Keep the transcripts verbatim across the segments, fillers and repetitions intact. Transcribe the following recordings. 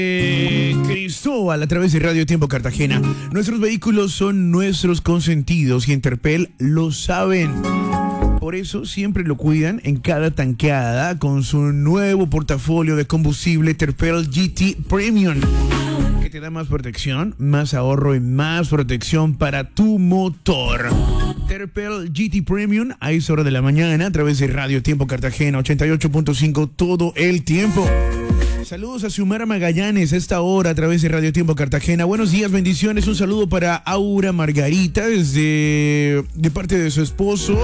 Eh, Cristóbal a través de Radio Tiempo Cartagena. Nuestros vehículos son nuestros consentidos y en Terpel lo saben. Por eso siempre lo cuidan en cada tanqueada con su nuevo portafolio de combustible Terpel G T Premium, que te da más protección, más ahorro y más protección para tu motor. Terpel G T Premium a esa hora de la mañana a través de Radio Tiempo Cartagena ochenta y ocho punto cinco todo el tiempo. Saludos a Xiomara Magallanes a esta hora a través de Radio Tiempo Cartagena. Buenos días, bendiciones. Un saludo para Aura Margarita desde de parte de su esposo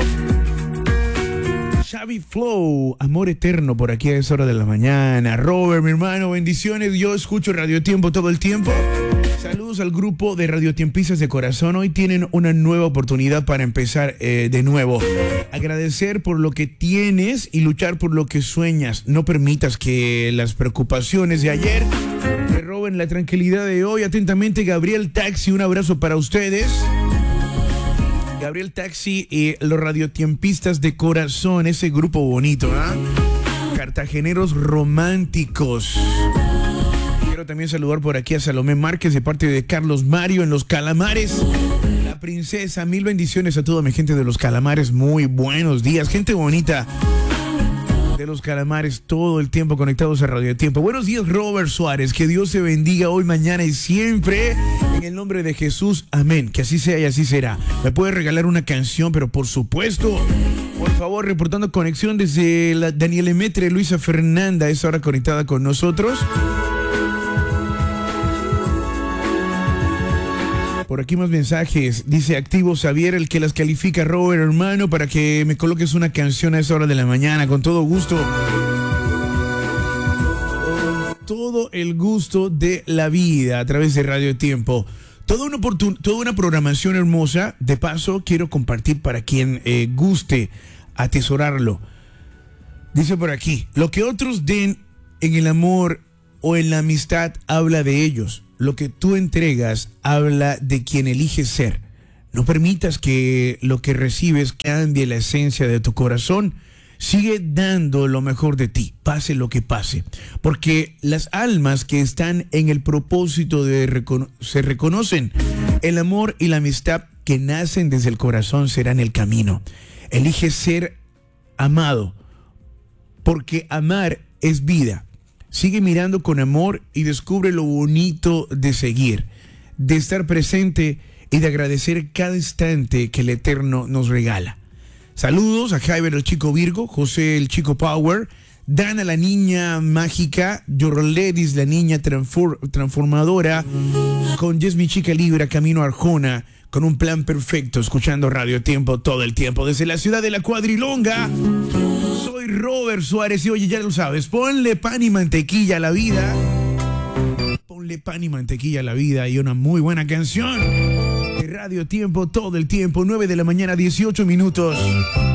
Xavi Flow, amor eterno por aquí a esa hora de la mañana. Robert, mi hermano, bendiciones. Yo escucho Radio Tiempo todo el tiempo. Saludos al grupo de radiotiempistas de corazón. Hoy tienen una nueva oportunidad para empezar eh, de nuevo. Agradecer por lo que tienes y luchar por lo que sueñas. No permitas que las preocupaciones de ayer te roben la tranquilidad de hoy. Atentamente, Gabriel Taxi. Un abrazo para ustedes. Gabriel Taxi y los radiotiempistas de corazón, ese grupo bonito, ¿ah? ¿eh? Cartageneros románticos. Quiero también saludar por aquí a Salomé Márquez de parte de Carlos Mario en Los Calamares. La princesa, mil bendiciones a toda mi gente de Los Calamares. Muy buenos días, gente bonita de Los Calamares, todo el tiempo conectados a Radio Tiempo. Buenos días, Robert Suárez. Que Dios te bendiga hoy, mañana y siempre. En el nombre de Jesús, amén. Que así sea y así será. Me puedes regalar una canción, pero por supuesto, por favor, reportando conexión desde la Daniel Emetre, Luisa Fernanda, a esa hora conectada con nosotros. Por aquí más mensajes. Dice activo Xavier, el que las califica, Robert, hermano, para que me coloques una canción a esa hora de la mañana. Con todo gusto. Con todo el gusto de la vida a través de Radio Tiempo. Toda una, oportun- toda una programación hermosa. De paso, quiero compartir para quien eh, guste atesorarlo. Dice por aquí, lo que otros den en el amor o en la amistad habla de ellos. Lo que tú entregas habla de quien eliges ser. No permitas que lo que recibes cambie la esencia de tu corazón. Sigue dando lo mejor de ti, pase lo que pase. Porque las almas que están en el propósito de recono- se reconocen. El amor y la amistad que nacen desde el corazón serán el camino. Elige ser amado, porque amar es vida. Sigue mirando con amor y descubre lo bonito de seguir, de estar presente y de agradecer cada instante que el Eterno nos regala. Saludos a Javier el Chico Virgo, José el Chico Power, Dana la niña mágica, Yorledis la niña transfor- transformadora, con Jess mi chica Libra, camino a Arjona, con un plan perfecto, escuchando Radio Tiempo todo el tiempo. Desde la ciudad de la Cuadrilonga, soy Robert Suárez y oye, ya lo sabes, ponle pan y mantequilla a la vida. Ponle pan y mantequilla a la vida y una muy buena canción de Radio Tiempo todo el tiempo, nueve de la mañana, dieciocho minutos.